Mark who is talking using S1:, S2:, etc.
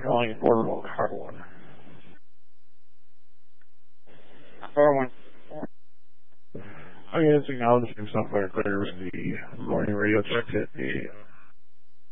S1: calling Affordable Car One. 411. Okay, it's acknowledging software clear with the morning radio check at the